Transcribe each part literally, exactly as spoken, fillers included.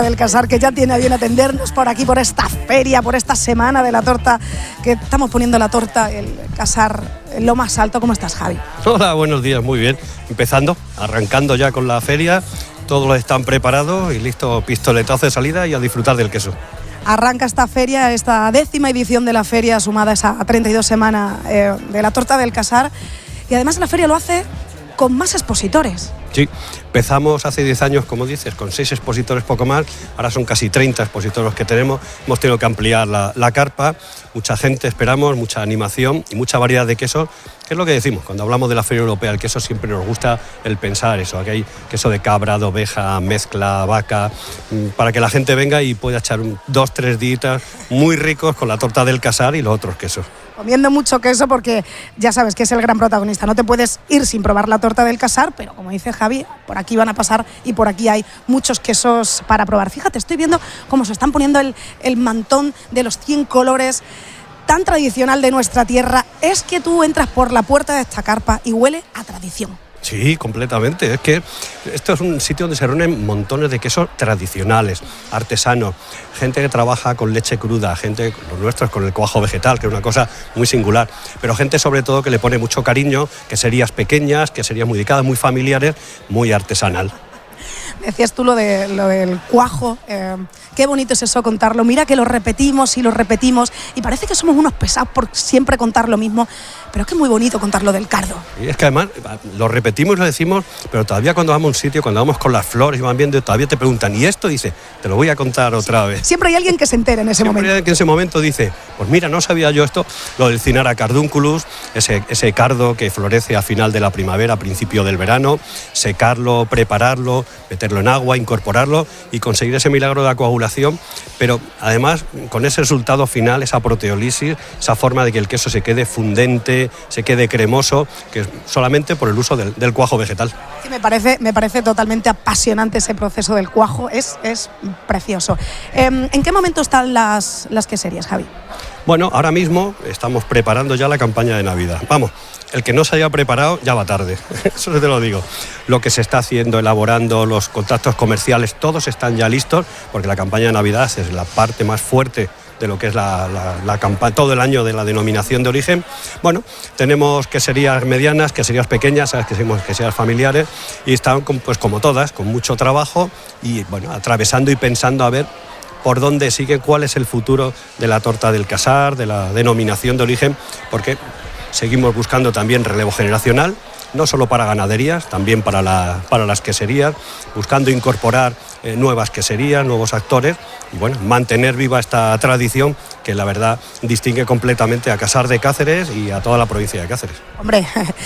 del Casar, que ya tiene a bien atendernos por aquí, por esta feria, por esta semana de la torta, que estamos poniendo la torta, el Casar, en lo más alto. ¿Cómo estás, Javi? Hola, buenos días, muy bien. Empezando, arrancando ya con la feria, todos están preparados y listo, pistoletazo de salida y a disfrutar del queso. Arranca esta feria, esta décima edición de la feria, sumada a esa treinta y dos semanas eh, de la torta del Casar, y además la feria lo hace con más expositores. Sí, empezamos hace diez años, como dices, con seis expositores, poco más. Ahora son casi treinta expositores los que tenemos. Hemos tenido que ampliar la, la carpa. Mucha gente, esperamos, mucha animación y mucha variedad de quesos, que es lo que decimos. Cuando hablamos de la Feria Europea, el queso siempre nos gusta el pensar eso. Aquí hay queso de cabra, de oveja, mezcla, vaca, para que la gente venga y pueda echar un, dos, tres días muy ricos con la torta del Casar y los otros quesos. Comiendo mucho queso porque ya sabes que es el gran protagonista. No te puedes ir sin probar la torta del Casar, pero como dice Javi, por aquí van a pasar y por aquí hay muchos quesos para probar. Fíjate, estoy viendo cómo se están poniendo el, el mantón de los cien colores tan tradicional de nuestra tierra. Es que tú entras por la puerta de esta carpa y huele a tradición. Sí, completamente. Es que esto es un sitio donde se reúnen montones de quesos tradicionales, artesanos, gente que trabaja con leche cruda, gente, los nuestros, con el cuajo vegetal, que es una cosa muy singular, pero gente sobre todo que le pone mucho cariño, queserías pequeñas, queserías muy dedicadas, muy familiares, muy artesanal. Decías tú lo, de, lo del cuajo, eh, qué bonito es eso contarlo. Mira que lo repetimos y lo repetimos y parece que somos unos pesados por siempre contar lo mismo, pero es que es muy bonito contar lo del cardo. Y es que además lo repetimos y lo decimos, pero todavía cuando vamos a un sitio, cuando vamos con las flores y van viendo, todavía te preguntan, ¿y esto? Dice, te lo voy a contar otra vez. Siempre hay alguien que se entera en ese Siempre momento. Hay alguien que en ese momento dice, pues mira, no sabía yo esto, lo del Cinara cardunculus, ese, ese cardo que florece a final de la primavera, a principio del verano, secarlo, prepararlo, meterlo en agua, incorporarlo y conseguir ese milagro de la coagulación, pero además con ese resultado final, esa proteólisis, esa forma de que el queso se quede fundente, se quede cremoso, que es solamente por el uso del, del cuajo vegetal. Sí, me parece, me parece totalmente apasionante ese proceso del cuajo, es, es precioso. Eh, ¿En qué momento están las, las queserías, Javi? Bueno, ahora mismo estamos preparando ya la campaña de Navidad. Vamos, el que no se haya preparado ya va tarde, eso te lo digo. Lo que se está haciendo, elaborando, los contactos comerciales, todos están ya listos, porque la campaña de Navidad es la parte más fuerte de lo que es la, la, la campaña, todo el año de la denominación de origen. Bueno, tenemos queserías medianas, queserías pequeñas, sabes que somos queserías familiares, y están con, pues como todas, con mucho trabajo y bueno, atravesando y pensando a ver por dónde sigue, cuál es el futuro de la torta del Casar, de la denominación de origen, porque seguimos buscando también relevo generacional, no solo para ganaderías, también para, la, para las queserías, buscando incorporar eh, nuevas queserías, nuevos actores y bueno, mantener viva esta tradición que la verdad distingue completamente a Casar de Cáceres y a toda la provincia de Cáceres. Hombre,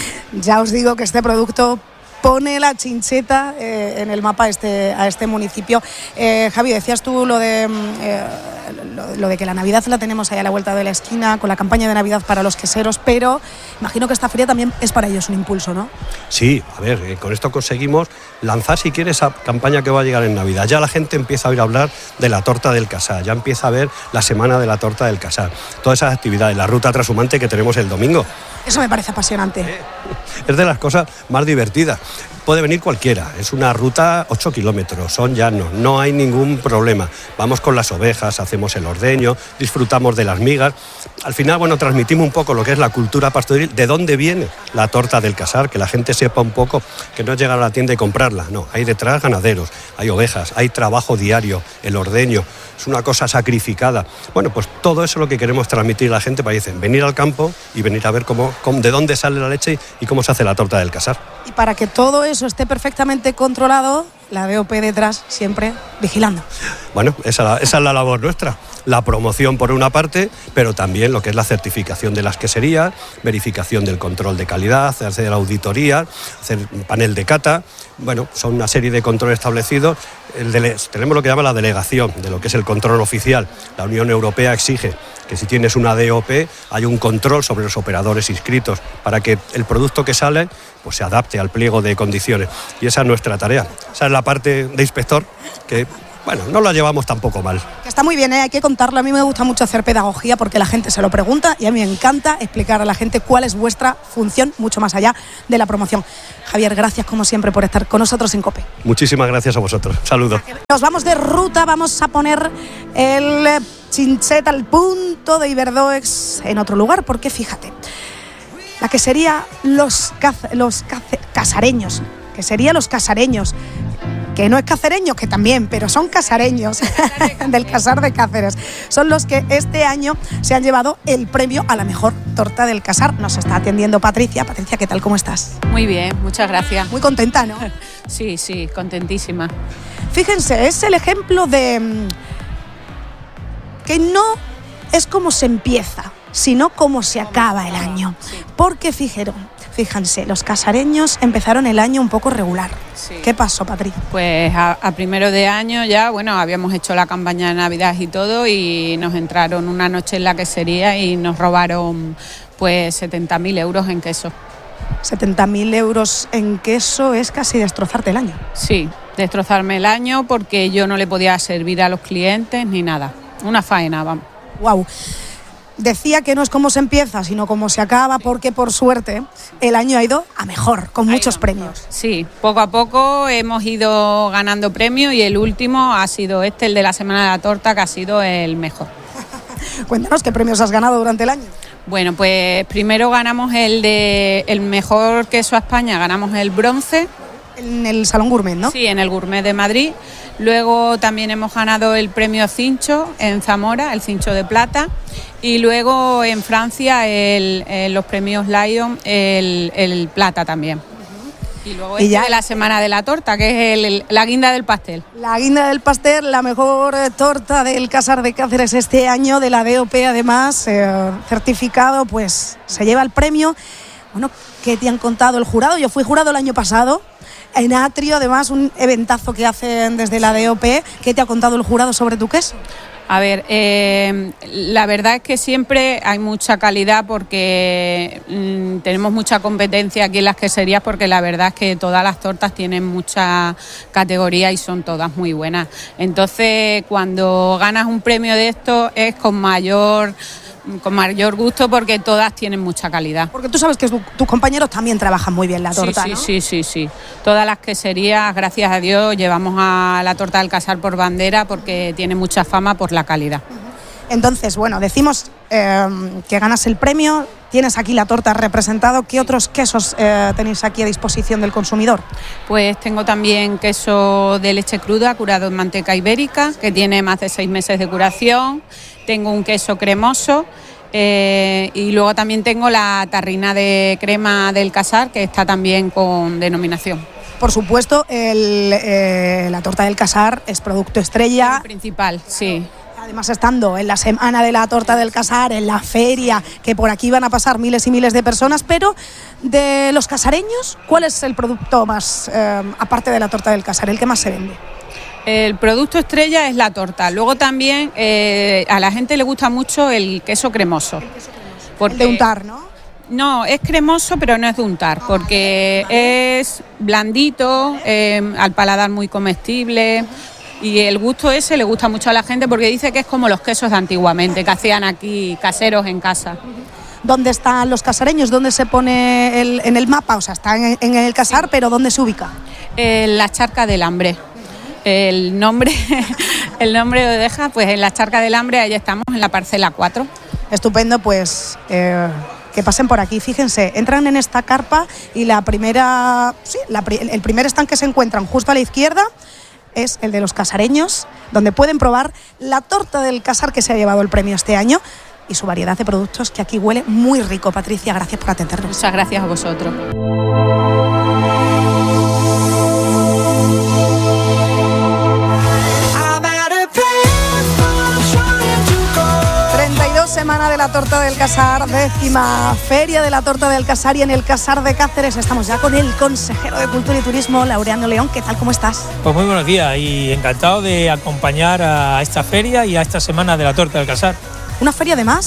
ya os digo que este producto pone la chincheta eh, en el mapa a este, a este municipio. Eh, Javi, decías tú lo de, eh, lo, lo de que la Navidad la tenemos ahí a la vuelta de la esquina, con la campaña de Navidad para los queseros, pero imagino que esta feria también es para ellos un impulso, ¿no? Sí, a ver, eh, con esto conseguimos lanzar, si quieres, esa campaña que va a llegar en Navidad. Ya la gente empieza a oír hablar de la torta del Casar, ya empieza a ver la semana de la torta del Casar, todas esas actividades, la ruta trashumante que tenemos el domingo. Eso me parece apasionante. Eh, es de las cosas más divertidas. Puede venir cualquiera, es una ruta ocho kilómetros, son llanos, no hay ningún problema. Vamos con las ovejas, hacemos el ordeño, disfrutamos de las migas. Al final, bueno, transmitimos un poco lo que es la cultura pastoril, de dónde viene la torta del Casar, que la gente sepa un poco, que no es llegar a la tienda y comprarla, no, hay detrás ganaderos, hay ovejas, hay trabajo diario, el ordeño, es una cosa sacrificada. Bueno, pues todo eso es lo que queremos transmitir a la gente para dicen, venir al campo y venir a ver cómo, cómo, de dónde sale la leche y cómo se hace la torta del Casar. Y para que todo eso esté perfectamente controlado, la D O P detrás siempre vigilando. Bueno, esa, esa es la labor nuestra. La promoción por una parte, pero también lo que es la certificación de las queserías, verificación del control de calidad, hacer auditoría, hacer un panel de cata. Bueno, son una serie de controles establecidos. El dele- tenemos lo que llama la delegación de lo que es el control oficial. La Unión Europea exige que si tienes una D O P hay un control sobre los operadores inscritos para que el producto que sale pues se adapte al pliego de condiciones. Y esa es nuestra tarea. Esa es la parte de inspector que bueno, no lo llevamos tampoco mal. Que está muy bien, ¿eh? Hay que contarlo. A mí me gusta mucho hacer pedagogía porque la gente se lo pregunta y a mí me encanta explicar a la gente cuál es vuestra función, mucho más allá de la promoción. Javier, gracias como siempre por estar con nosotros en COPE. Muchísimas gracias a vosotros. Saludos. Nos vamos de ruta, vamos a poner el Chinchet al punto de Iberdoex en otro lugar, porque fíjate, la que sería los, caz- los caz- casareños, que sería los casareños, que no es cacereños, que también, pero son casareños del Casar de Cáceres. Son los que este año se han llevado el premio a la mejor torta del Casar. Nos está atendiendo Patricia. Patricia, ¿qué tal? ¿Cómo estás? Muy bien, muchas gracias. Muy contenta, ¿no? Sí, sí, contentísima. Fíjense, es el ejemplo de mm, que no es como se empieza, sino como se acaba el año. Porque fijaron, fíjense, los casareños empezaron el año un poco regular. Sí. ¿Qué pasó, Patricia? Pues a, a primero de año ya, bueno, habíamos hecho la campaña de Navidad y todo y nos entraron una noche en la quesería y nos robaron pues setenta mil euros en queso. setenta mil euros en queso es casi destrozarte el año. Sí, destrozarme el año porque yo no le podía servir a los clientes ni nada. Una faena, vamos. Wow. Decía que no es como se empieza, sino como se acaba, porque por suerte el año ha ido a mejor, con muchos premios. Sí, poco a poco hemos ido ganando premios y el último ha sido este, el de la Semana de la Torta, que ha sido el mejor. Cuéntanos, ¿qué premios has ganado durante el año? Bueno, pues primero ganamos el de el mejor queso a España, ganamos el bronce. En el Salón Gourmet, ¿no? Sí, en el Gourmet de Madrid. Luego también hemos ganado el premio Cincho en Zamora, el Cincho de plata. Y luego en Francia el, el, los premios Lion, el, el plata también. Y luego y este ya de la Semana de la Torta, que es el, el, la guinda del pastel. La guinda del pastel, la mejor eh, torta del Casar de Cáceres este año, de la D O P además, eh, certificado, pues se lleva el premio. Bueno, ¿qué te han contado el jurado? Yo fui jurado el año pasado. En Atrio, además, un eventazo que hacen desde la D O P. ¿Qué te ha contado el jurado sobre tu queso? A ver, eh, la verdad es que siempre hay mucha calidad porque mmm, tenemos mucha competencia aquí en las queserías, porque la verdad es que todas las tortas tienen mucha categoría y son todas muy buenas. Entonces, cuando ganas un premio de esto es con mayor... con mayor gusto porque todas tienen mucha calidad. Porque tú sabes que tu, tus compañeros también trabajan muy bien la torta, sí, ¿no? Sí, sí, sí, sí. Todas las queserías, gracias a Dios, llevamos a la torta del Casar por bandera porque tiene mucha fama por la calidad. Entonces, bueno, decimos eh, que ganas el premio, tienes aquí la torta representado. ¿Qué otros quesos eh, tenéis aquí a disposición del consumidor? Pues tengo también queso de leche cruda curado en manteca ibérica, que tiene más de seis meses de curación. Tengo un queso cremoso eh, y luego también tengo la tarrina de crema del Casar, que está también con denominación. Por supuesto, el, eh, la torta del Casar es producto estrella. El principal, sí. Además, estando en la Semana de la Torta del Casar, en la feria, que por aquí van a pasar miles y miles de personas, pero de los casareños, ¿cuál es el producto más, eh, aparte de la torta del Casar, el que más se vende? El producto estrella es la torta. Luego también eh, a la gente le gusta mucho el queso cremoso. El queso cremoso. Porque, el de untar, ¿no? No, es cremoso, pero no es de untar, porque vale. Es blandito, eh, al paladar muy comestible. Y el gusto ese le gusta mucho a la gente porque dice que es como los quesos de antiguamente, que hacían aquí caseros en casa. ¿Dónde están los casareños? ¿Dónde se pone el, en el mapa? O sea, está en, en el Casar, sí. Pero ¿dónde se ubica? En la Charca del Hambre. El nombre, el nombre de deja, pues en la Charca del Hambre, ahí estamos, en la parcela cuatro. Estupendo, pues... Eh... que pasen por aquí, fíjense, entran en esta carpa y la primera, sí, la, el primer stand que se encuentran justo a la izquierda es el de los casareños, donde pueden probar la torta del Casar que se ha llevado el premio este año y su variedad de productos, que aquí huele muy rico. Patricia, gracias por atendernos. Muchas gracias a vosotros. Semana de la Torta del Casar, décima Feria de la Torta del Casar, y en el Casar de Cáceres estamos ya con el consejero de Cultura y Turismo, Laureano León. ¿Qué tal? ¿Cómo estás? Pues muy buenos días y encantado de acompañar a esta feria y a esta Semana de la Torta del Casar. Una feria además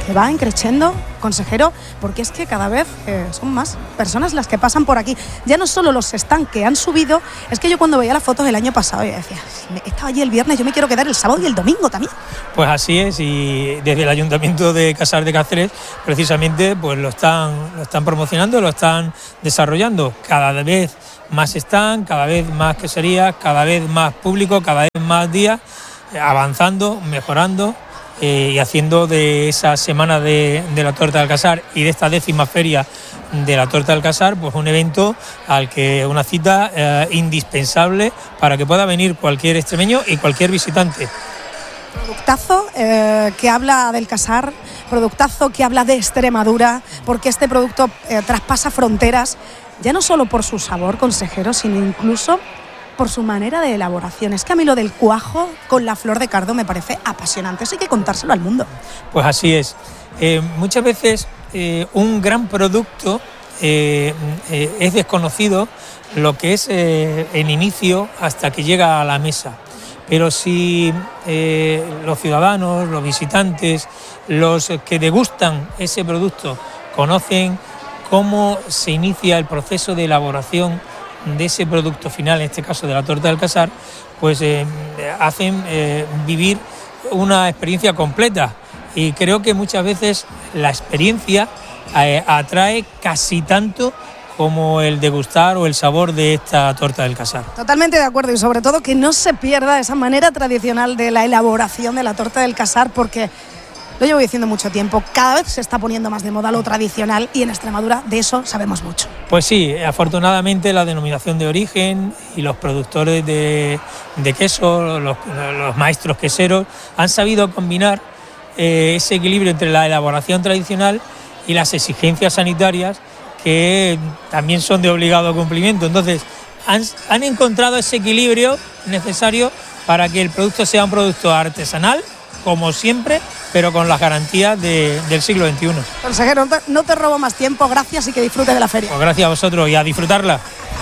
que va increciendo, consejero, porque es que cada vez eh, son más personas las que pasan por aquí. Ya no solo los stands que han subido, es que yo cuando veía las fotos del año pasado, yo decía, estaba allí el viernes, yo me quiero quedar el sábado y el domingo también. Pues así es, y desde el Ayuntamiento de Casar de Cáceres, precisamente, pues lo están, lo están promocionando, lo están desarrollando. Cada vez más stands, cada vez más queserías, cada vez más público, cada vez más días, avanzando, mejorando. Eh, y haciendo de esa semana de, de la torta del Casar y de esta décima feria de la torta del Casar, pues un evento al que una cita eh, indispensable para que pueda venir cualquier extremeño y cualquier visitante. Productazo eh, que habla del Casar, productazo que habla de Extremadura, porque este producto eh, traspasa fronteras, ya no solo por su sabor, consejero, sino incluso por su manera de elaboración. Es que a mí lo del cuajo con la flor de cardo me parece apasionante, eso hay que contárselo al mundo. Pues así es. Eh, muchas veces eh, un gran producto eh, eh, es desconocido lo que es eh, el inicio hasta que llega a la mesa. Pero si eh, los ciudadanos, los visitantes, los que degustan ese producto conocen cómo se inicia el proceso de elaboración de ese producto final, en este caso de la torta del Casar, pues eh, hacen eh, vivir una experiencia completa. Y creo que muchas veces la experiencia eh, atrae casi tanto como el degustar o el sabor de esta torta del Casar. Totalmente de acuerdo, y sobre todo que no se pierda esa manera tradicional de la elaboración de la torta del Casar, porque lo llevo diciendo mucho tiempo, cada vez se está poniendo más de moda lo tradicional y en Extremadura de eso sabemos mucho. Pues sí, afortunadamente la denominación de origen y los productores de, de queso, los, los maestros queseros, han sabido combinar eh, ese equilibrio entre la elaboración tradicional y las exigencias sanitarias que también son de obligado cumplimiento. Entonces, han, han encontrado ese equilibrio necesario para que el producto sea un producto artesanal, como siempre, pero con las garantías de, del siglo veintiuno. Consejero, no te, no te robo más tiempo, gracias y que disfrutes de la feria. Pues gracias a vosotros y a disfrutarla.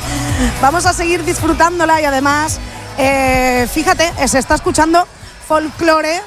Vamos a seguir disfrutándola y además, eh, fíjate, se está escuchando folclore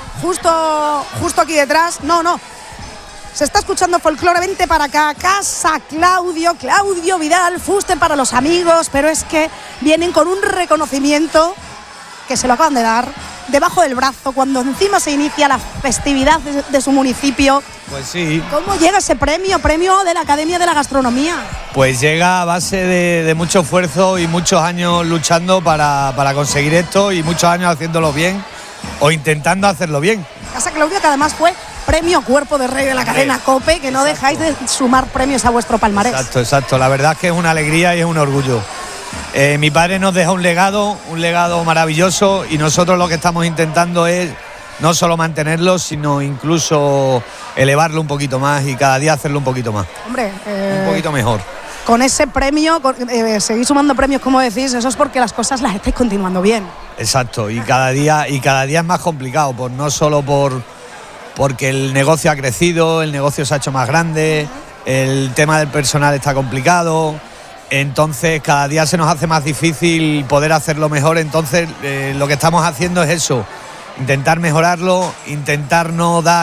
justo, justo aquí detrás. No, no, se está escuchando folclore, vente para acá, Casa Claudio, Claudio Vidal, fuste para los amigos, pero es que vienen con un reconocimiento que se lo acaban de dar debajo del brazo, cuando encima se inicia la festividad de, de su municipio. Pues sí. ¿Cómo llega ese premio, premio de la Academia de la Gastronomía? Pues llega a base de, de mucho esfuerzo y muchos años luchando para, para conseguir esto y muchos años haciéndolo bien o intentando hacerlo bien. Casa Claudio, que además fue premio Cuerpo de Rey de la cadena sí. COPE, que no exacto. dejáis de sumar premios a vuestro palmarés. Exacto, exacto. La verdad es que es una alegría y es un orgullo. Eh, mi padre nos deja un legado, un legado maravilloso, y nosotros lo que estamos intentando es no solo mantenerlo, sino incluso elevarlo un poquito más y cada día hacerlo un poquito más. Hombre, eh, un poquito mejor. Con ese premio, con, eh, seguís sumando premios, como decís, eso es porque las cosas las estáis continuando bien. Exacto, y cada día, y cada día es más complicado, pues no solo por porque el negocio ha crecido, el negocio se ha hecho más grande, el tema del personal está complicado. Entonces cada día se nos hace más difícil poder hacerlo mejor. Entonces eh, lo que estamos haciendo es eso, intentar mejorarlo, intentar no dar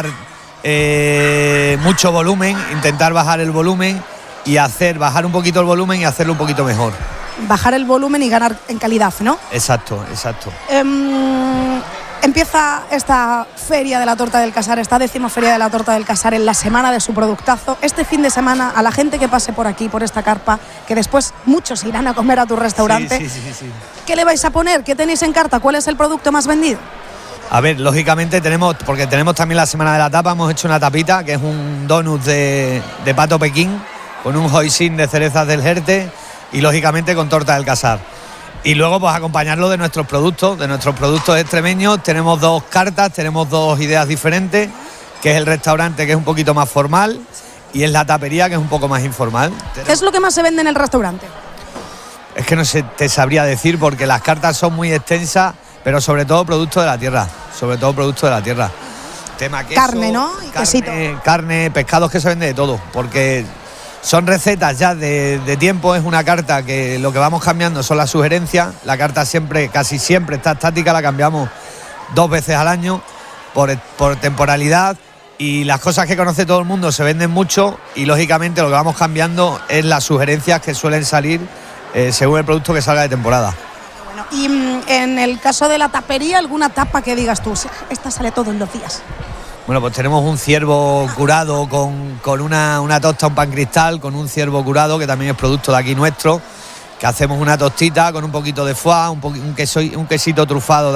eh, mucho volumen, intentar bajar el volumen y hacer bajar un poquito el volumen y hacerlo un poquito mejor. Bajar el volumen y ganar en calidad, ¿no? Exacto, exacto. Um, empieza esta feria de la torta del Casar, esta décima feria de la torta del Casar en la semana de su productazo. Este fin de semana, a la gente que pase por aquí, por esta carpa, que después muchos irán a comer a tu restaurante, sí, sí, sí, sí. ¿qué le vais a poner? ¿Qué tenéis en carta? ¿Cuál es el producto más vendido? A ver, lógicamente tenemos, porque tenemos también la semana de la tapa, hemos hecho una tapita, que es un donut de, de pato Pekín, con un hoisin de cerezas del Jerte y lógicamente con torta del Casar. Y luego pues acompañarlo de nuestros productos, de nuestros productos extremeños. Tenemos dos cartas, tenemos dos ideas diferentes, que es el restaurante, que es un poquito más formal, y es la tapería, que es un poco más informal. ¿Qué es lo que más se vende en el restaurante? Es que no sé, te sabría decir, porque las cartas son muy extensas, pero sobre todo producto de la tierra, sobre todo producto de la tierra. Tema queso, carne, ¿no? Y carne, quesito. Carne, pescados, que se vende de todo, porque son recetas ya de, de tiempo. Es una carta que lo que vamos cambiando son las sugerencias. La carta siempre, casi siempre está estática, la cambiamos dos veces al año por, por temporalidad, y las cosas que conoce todo el mundo se venden mucho y lógicamente lo que vamos cambiando es las sugerencias que suelen salir eh, según el producto que salga de temporada. Bueno, y mm, en el caso de la tapería, ¿alguna tapa que digas tú? Esta sale todos los días. Bueno, pues tenemos un ciervo curado con, con una, una tosta, un pan cristal, con un ciervo curado, que también es producto de aquí nuestro, que hacemos una tostita con un poquito de foie, un, po- un, queso, un quesito trufado